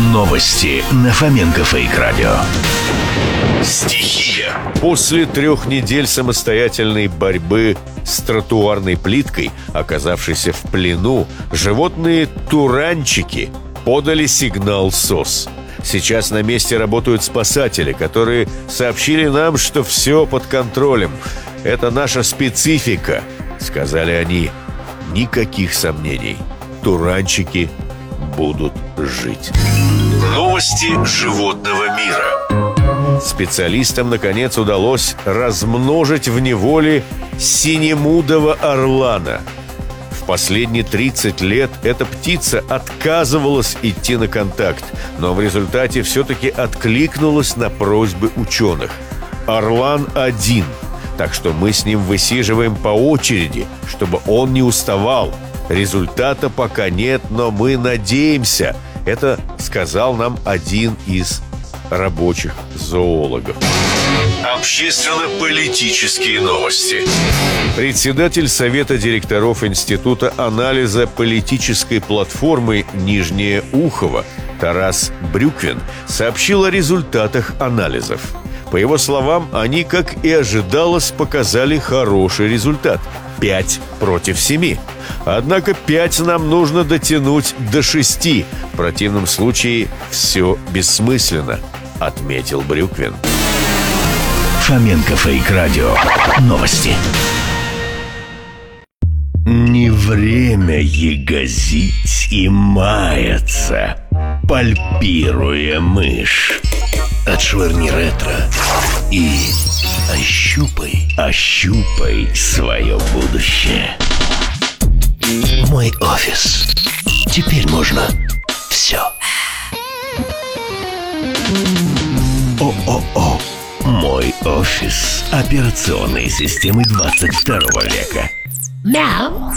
Новости на Фоменко Фейк Радио. Стихия. После 3 недель самостоятельной борьбы с тротуарной плиткой, оказавшейся в плену, животные туранчики подали сигнал СОС. Сейчас на месте работают спасатели, которые сообщили нам, что все под контролем. Это наша специфика, сказали они. Никаких сомнений. Туранчики будут жить. Новости животного мира. Специалистам, наконец, удалось размножить в неволе синемудого орлана. В последние 30 лет эта птица отказывалась идти на контакт, но в результате все-таки откликнулась на просьбы ученых. Орлан один, так что мы с ним высиживаем по очереди, чтобы он не уставал. Результата пока нет, но мы надеемся. Это сказал нам один из рабочих зоологов. Общественно-политические новости. Председатель Совета директоров Института анализа политической платформы «Нижнее Ухово» Тарас Брюквин сообщил о результатах анализов. По его словам, они, как и ожидалось, показали хороший результат – 5 против 7. Однако 5 нам нужно дотянуть до 6. В противном случае все бессмысленно, отметил Брюквин. Фоменко Фейк Радио. Новости. Не время ягозить и маяться, пальпируя мышь. Отшвырни ретро и ощупай свое будущее. Мой офис. Теперь можно все. О-о-о. Мой офис операционной системы 22 века. Мяу.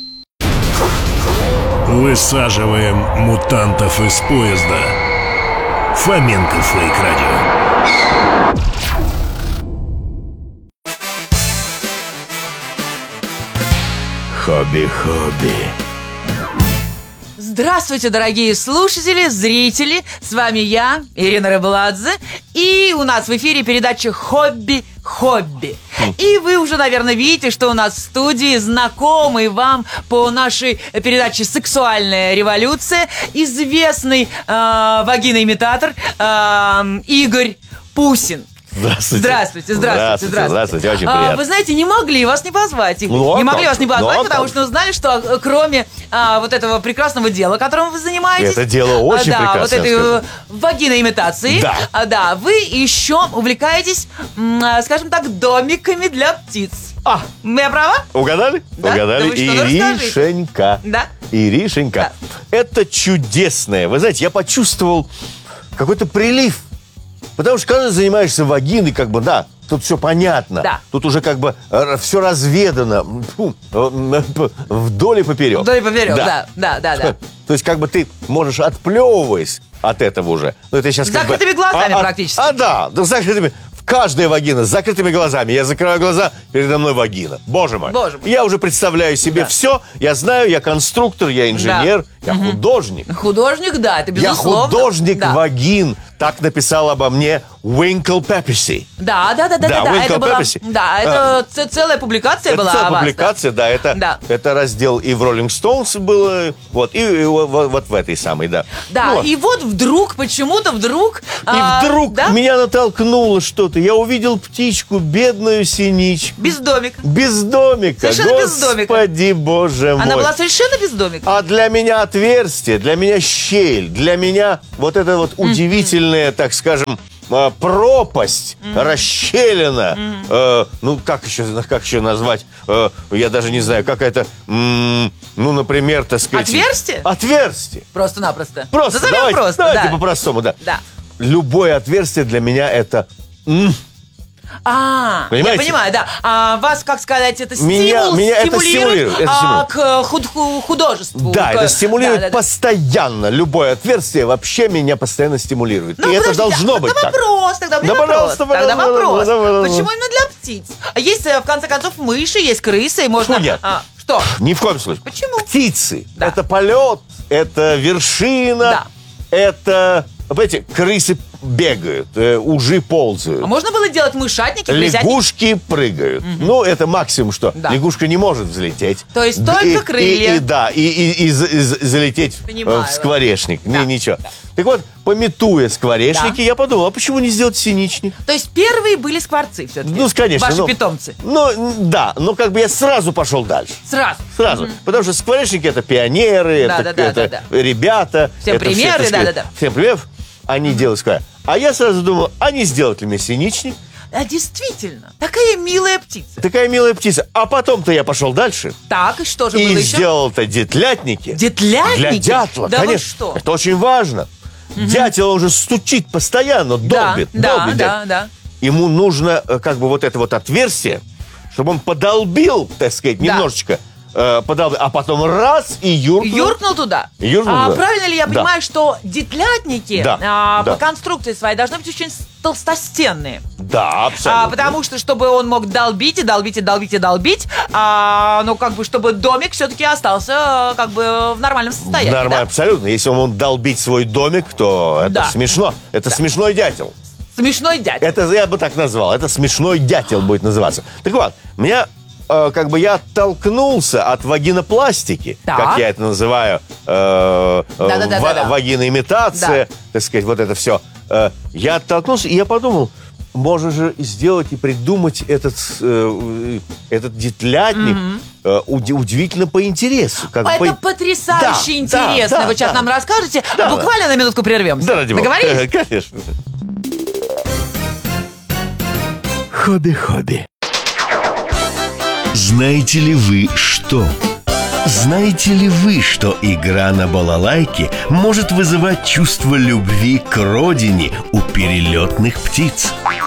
Высаживаем мутантов из поезда. Фоменко Фейк Радио. Хобби-хобби. Здравствуйте, дорогие слушатели, зрители. С вами я, Ирина Рыбладзе. И у нас в эфире передача «Хобби-хобби». И вы уже, наверное, видите, что у нас в студии знакомый вам по нашей передаче «Сексуальная революция» известный вагиноимитатор Игорь Пусин. Здравствуйте. Здравствуйте, очень приятно. Вы знаете, не могли вас не позвать, Игорь. Не могли вас не позвать, потому что узнали, что кроме вот этого прекрасного дела, которым вы занимаетесь... Это дело очень прекрасное. Вот этой вагиноимитации. Да, вы еще увлекаетесь, скажем так, домиками для птиц. Я права? Угадали? Да? Угадали. Да Иришенька. Да. Иришенька. Да. Это чудесное. Вы знаете, я почувствовал какой-то прилив. Потому что когда занимаешься вагиной, как бы, да, тут все понятно. Да. Тут уже как бы все разведано вдоль и поперек. Вдоль и поперек, да. То есть как бы ты можешь, отплевываясь от этого уже. Ну, это сейчас С закрытыми глазами практически. Да, с закрытыми. Каждая вагина с закрытыми глазами. Я закрываю глаза, передо мной вагина. Боже мой. Я уже представляю себе все. Я знаю, я конструктор, я инженер, я художник. Художник, да, это безусловно. Я художник вагин. Так написал обо мне Уинкл Пепперси. Да. Уинкл Пепперси. Это целая публикация была о вас. Публикация, да. Это раздел и в Rolling Stones было, вот, и вот в этой самой, да. Да, и вот вдруг, почему-то вдруг... И вдруг меня натолкнуло что-то. Я увидел птичку, бедную синичку. Без домика. Без домика. Совершенно без домика. Господи, боже мой. Она была совершенно без домика. А для меня отверстие, для меня щель, для меня вот это вот удивительная, так скажем, пропасть, расщелина. Как еще назвать? Я даже не знаю, какая-то, например, так сказать... Отверстие? Отверстие. Просто-напросто. Давайте по-простому, да. Любое отверстие для меня это... Понимаете? Я понимаю, да. Вас, как сказать, это стимулирует к художеству. Да, это стимулирует постоянно. Любое отверстие вообще меня постоянно стимулирует. И это должно быть так. Тогда вопрос. Почему именно для птиц? Есть, в конце концов, мыши, есть крысы, и можно... Нет. Что? Ни в коем случае. Почему? Птицы. Это полет, это вершина. Да. это, понимаете, крысы бегают, ужи ползают. А можно было делать мышатники, крысятники? Лягушки прыгают. Ну, это максимум, что Да. лягушка не может взлететь. То есть только крылья. И залететь Понимаю. в скворечник. Да. Ничего. Так вот, пометуя скворечники, я подумал, а почему не сделать синичник? То есть первые были скворцы все-таки? Ну, конечно. Ваши питомцы? Ну, да, но как бы я сразу пошел дальше. Сразу. Потому что скворечники — это пионеры, Да, это, да, это да. ребята. Всем это все, примеры, так сказать, да. Всем примеров. Они делают скворечник. А я сразу думал, а не сделать ли мне синичник? А действительно, такая милая птица. Такая милая птица. А потом-то я пошел дальше. Так, и что же И было еще? сделал-то дятлятники. Детлятники? Для дятла, Да вы конечно. что? Это очень важно. Дятел, он же стучит постоянно, долбит. Да. Ему нужно как бы вот это вот отверстие, чтобы он подолбил, так сказать, Да. немножечко, подолбил, а потом раз и Юркнул туда. Юркнул А туда. правильно ли я Да. понимаю, что детлятники Да, по да. конструкции своей должны быть очень толстостенные? Да, абсолютно. Потому что, чтобы он мог долбить, ну, как бы, чтобы домик все-таки остался, как бы, в нормальном состоянии. Нормально, да? абсолютно. Если он может долбить свой домик, то это Да. смешно. Это смешной дятел. Смешной дядя. Это я бы так назвал. Это смешной дятел будет называться. Так вот, меня как бы я оттолкнулся от вагинопластики, Так. как я это называю, Да. вагиноимитация, Да. так сказать, вот это все. Я оттолкнулся, и я подумал, можно же сделать и придумать этот детлятник удивительно по интересу. Это потрясающе интересно. Вы сейчас нам расскажете. Да, Буквально на минутку прервемся. Да, ради бога. Договорились? Конечно. Хобби-хобби. Знаете ли вы что? Знаете ли вы, что игра на балалайке может вызывать чувство любви к родине у перелетных птиц?